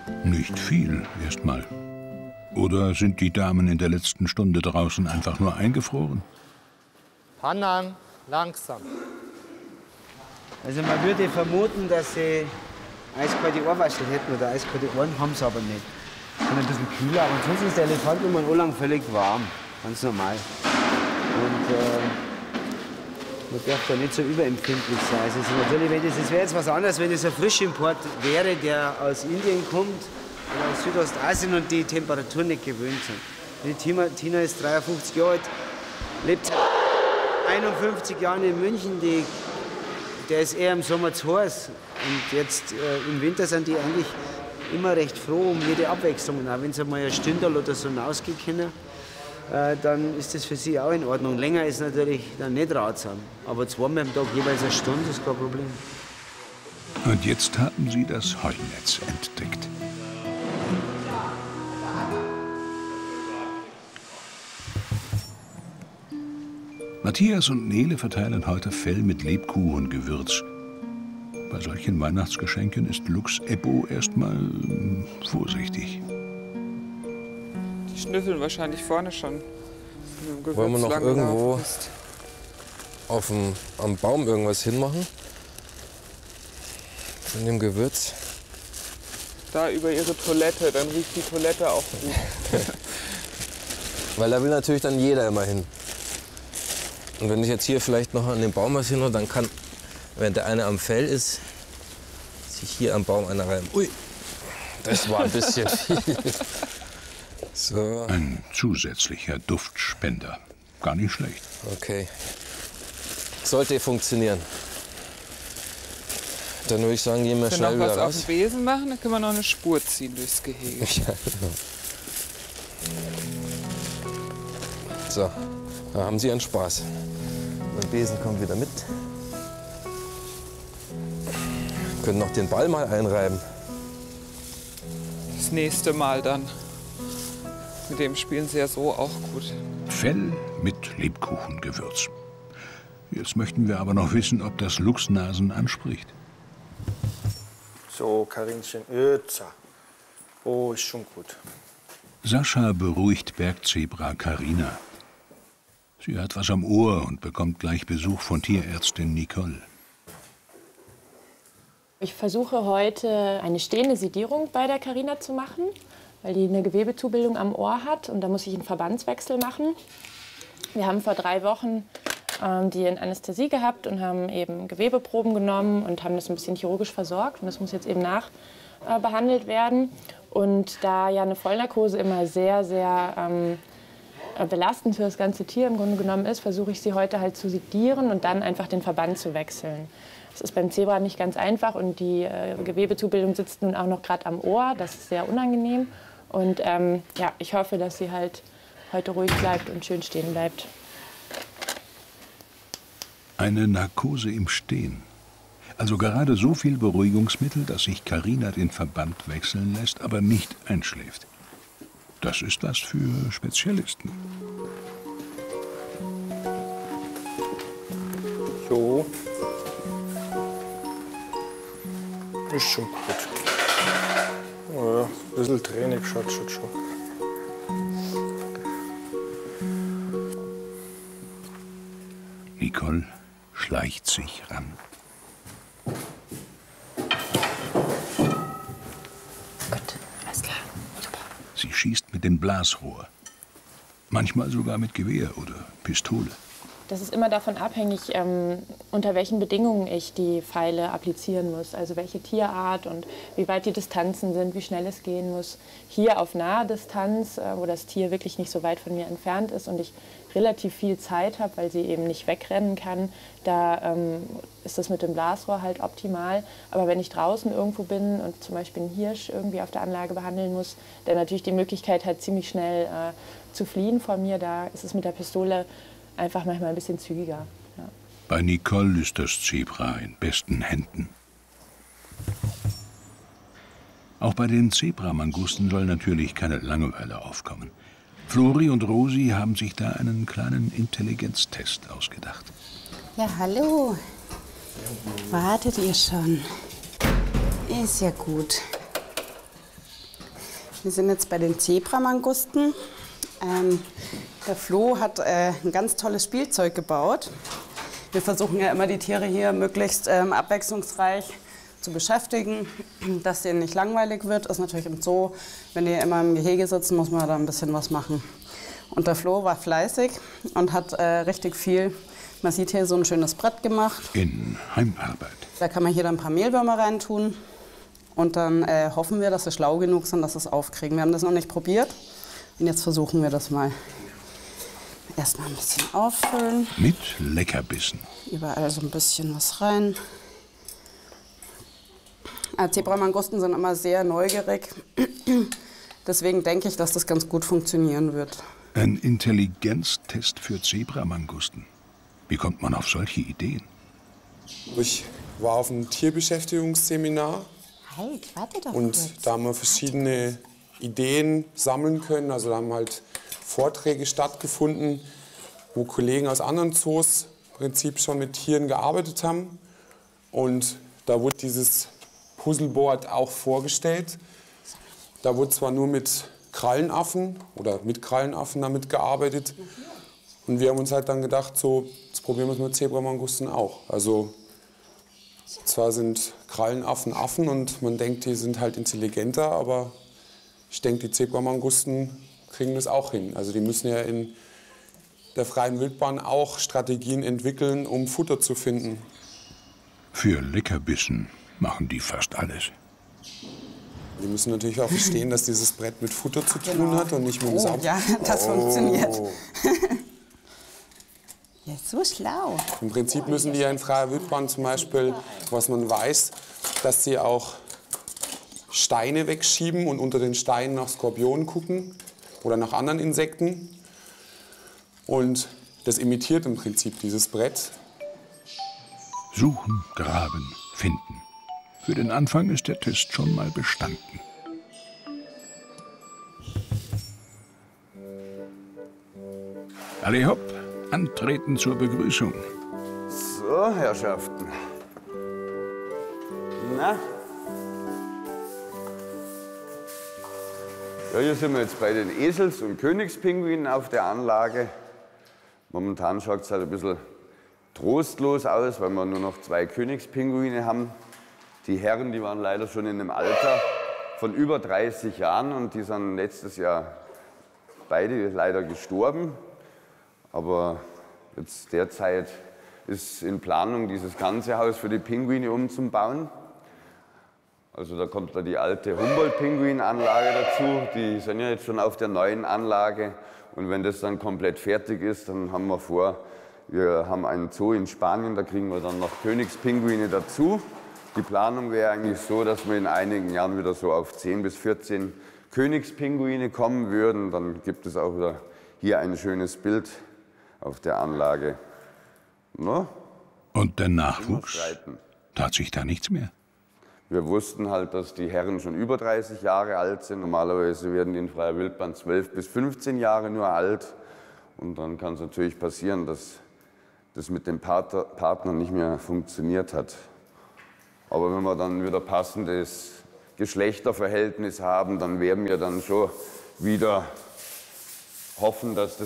Nicht viel, erstmal. Oder sind die Damen in der letzten Stunde draußen einfach nur eingefroren? Hanan, langsam. Also man würde vermuten, dass sie eiskalte Ohrwaschel hätten oder eiskalte Ohren, haben sie aber nicht. Sie sind ein bisschen kühler, aber ansonsten ist der Elefant immer lang völlig warm. Ganz normal. Und man darf da nicht so überempfindlich sein. Also natürlich, es wäre jetzt was anderes, wenn es ein Frischimport wäre, der aus Indien kommt oder aus Südostasien und die Temperaturen nicht gewöhnt sind. Die Tina ist 53 Jahre alt, lebt seit 51 Jahren in München. Der ist eher im Sommer zu heiß. Und jetzt im Winter sind die eigentlich immer recht froh um jede Abwechslung. Und auch wenn sie mal ein Stündel oder so rausgehen können, dann ist das für sie auch in Ordnung. Länger ist natürlich dann nicht ratsam. Aber zweimal am Tag jeweils eine Stunde ist kein Problem. Und jetzt haben sie das Heunetz entdeckt. Matthias und Nele verteilen heute Fell mit Lebkuchengewürz. Bei solchen Weihnachtsgeschenken ist Lux Ebbo erstmal vorsichtig. Die schnüffeln wahrscheinlich vorne schon. Wollen wir noch irgendwo am Baum irgendwas hinmachen? Von dem Gewürz? Da über ihre Toilette, dann riecht die Toilette auch gut. Weil da will natürlich dann jeder immer hin. Und wenn ich jetzt hier vielleicht noch an den Baum was hinmache, dann kann, wenn der eine am Fell ist, sich hier am Baum einer reiben. Ui, das war ein bisschen viel. So. Ein zusätzlicher Duftspender. Gar nicht schlecht. Okay. Sollte funktionieren. Dann würde ich sagen, gehen wir schnell wieder raus. Wenn wir noch was auf dem Besen machen, dann können wir noch eine Spur ziehen durchs Gehege. Ja, genau. So, da haben Sie einen Spaß. Mein Besen kommt wieder mit. Wir können noch den Ball mal einreiben. Das nächste Mal dann. Mit dem spielen sie ja so auch gut. Fell mit Lebkuchengewürz. Jetzt möchten wir aber noch wissen, ob das Luchsnasen anspricht. So, Karinchen, jetzt. Oh, ist schon gut. Sascha beruhigt Bergzebra Carina. Sie hat was am Ohr und bekommt gleich Besuch von Tierärztin Nicole. Ich versuche heute eine stehende Sedierung bei der Carina zu machen, weil die eine Gewebezubildung am Ohr hat und da muss ich einen Verbandswechsel machen. Wir haben vor 3 Wochen die in Anästhesie gehabt und haben eben Gewebeproben genommen und haben das ein bisschen chirurgisch versorgt und das muss jetzt eben nachbehandelt werden. Und da ja eine Vollnarkose immer sehr, sehr belastend für das ganze Tier im Grunde genommen ist, versuche ich sie heute halt zu sedieren und dann einfach den Verband zu wechseln. Das ist beim Zebra nicht ganz einfach und die Gewebezubildung sitzt nun auch noch gerade am Ohr. Das ist sehr unangenehm. Und ja, ich hoffe, dass sie halt heute ruhig bleibt und schön stehen bleibt. Eine Narkose im Stehen. Also gerade so viel Beruhigungsmittel, dass sich Carina den Verband wechseln lässt, aber nicht einschläft. Das ist was für Spezialisten. So. Ist schon gut. Ja, ein bisschen Training schaut schon. Nicole schleicht sich ran. Gut, alles klar, super. Sie schießt mit dem Blasrohr. Manchmal sogar mit Gewehr oder Pistole. Das ist immer davon abhängig, unter welchen Bedingungen ich die Pfeile applizieren muss. Also welche Tierart und wie weit die Distanzen sind, wie schnell es gehen muss. Hier auf naher Distanz, wo das Tier wirklich nicht so weit von mir entfernt ist und ich relativ viel Zeit habe, weil sie eben nicht wegrennen kann, da ist das mit dem Blasrohr halt optimal. Aber wenn ich draußen irgendwo bin und zum Beispiel einen Hirsch irgendwie auf der Anlage behandeln muss, der natürlich die Möglichkeit hat, ziemlich schnell zu fliehen von mir, da ist es mit der Pistole einfach manchmal ein bisschen zügiger. Ja. Bei Nicole ist das Zebra in besten Händen. Auch bei den Zebramangusten soll natürlich keine Langeweile aufkommen. Flori und Rosi haben sich da einen kleinen Intelligenztest ausgedacht. Ja, hallo. Wartet ihr schon? Ist ja gut. Wir sind jetzt bei den Zebramangusten. Der Flo hat ein ganz tolles Spielzeug gebaut. Wir versuchen ja immer, die Tiere hier möglichst abwechslungsreich zu beschäftigen, dass denen nicht langweilig wird. Ist natürlich im Zoo, wenn die immer im Gehege sitzen, muss man da ein bisschen was machen. Und der Flo war fleißig und hat richtig viel. Man sieht hier so ein schönes Brett gemacht. In Heimarbeit. Da kann man hier dann ein paar Mehlwürmer reintun. Und dann hoffen wir, dass sie schlau genug sind, dass sie es aufkriegen. Wir haben das noch nicht probiert. Und jetzt versuchen wir das mal. Erstmal ein bisschen auffüllen. Mit Leckerbissen. Überall so ein bisschen was rein. Zebramangusten sind immer sehr neugierig. Deswegen denke ich, dass das ganz gut funktionieren wird. Ein Intelligenztest für Zebramangusten. Wie kommt man auf solche Ideen? Ich war auf einem Tierbeschäftigungsseminar. Halt, warte doch Und kurz. da haben wir verschiedene Ideen sammeln können. Also da haben halt Vorträge stattgefunden, wo Kollegen aus anderen Zoos im Prinzip schon mit Tieren gearbeitet haben. Und da wurde dieses Puzzleboard auch vorgestellt. Da wurde zwar nur mit Krallenaffen oder mit Krallenaffen damit gearbeitet. Und wir haben uns halt dann gedacht, so, jetzt probieren wir es mit Zebramangusten auch. Also zwar sind Krallenaffen Affen und man denkt, die sind halt intelligenter, aber ich denke, die Zebramangusten kriegen das auch hin. Also die müssen ja in der freien Wildbahn auch Strategien entwickeln, um Futter zu finden. Für Leckerbissen machen die fast alles. Die müssen natürlich auch verstehen, dass dieses Brett mit Futter zu tun hat und nicht mit dem Saft. Ja, das funktioniert. Ja, so schlau. Im Prinzip müssen die ja in freier Wildbahn zum Beispiel, was man weiß, dass sie auch Steine wegschieben und unter den Steinen nach Skorpionen gucken oder nach anderen Insekten. Und das imitiert im Prinzip dieses Brett. Suchen, graben, finden. Für den Anfang ist der Test schon mal bestanden. Alle hopp, antreten zur Begrüßung. So, Herrschaften. Na? Ja, hier sind wir jetzt bei den Esels- und Königspinguinen auf der Anlage. Momentan schaut es halt ein bisschen trostlos aus, weil wir nur noch 2 Königspinguine haben. Die Herren, die waren leider schon in einem Alter von über 30 Jahren und die sind letztes Jahr beide leider gestorben. Aber jetzt derzeit ist in Planung, dieses ganze Haus für die Pinguine umzubauen. Also da kommt da die alte Humboldt-Pinguin-Anlage dazu. Die sind ja jetzt schon auf der neuen Anlage. Und wenn das dann komplett fertig ist, dann haben wir vor, wir haben einen Zoo in Spanien, da kriegen wir dann noch Königspinguine dazu. Die Planung wäre eigentlich so, dass wir in einigen Jahren wieder so auf 10 bis 14 Königspinguine kommen würden. Dann gibt es auch wieder hier ein schönes Bild auf der Anlage. No? Und der Nachwuchs? Tat sich da nichts mehr? Wir wussten halt, dass die Herren schon über 30 Jahre alt sind. Normalerweise werden die in freier Wildbahn 12 bis 15 Jahre nur alt. Und dann kann es natürlich passieren, dass das mit dem Partner nicht mehr funktioniert hat. Aber wenn wir dann wieder passendes Geschlechterverhältnis haben, dann werden wir dann schon wieder hoffen, dass das